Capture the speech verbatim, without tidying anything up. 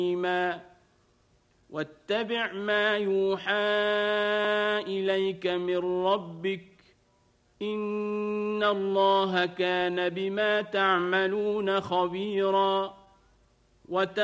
واتبع ما يوحى إليك من ربك إن الله كان بما تعملون خبيرا